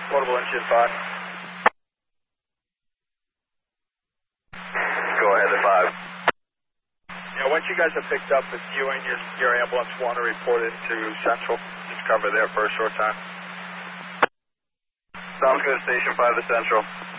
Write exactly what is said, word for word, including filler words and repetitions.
Portable engine five. Go ahead at five. Yeah, once you guys are picked up, if you and your, your ambulance want to report into Central, just cover there for a short time. Sounds good, Station five to Central.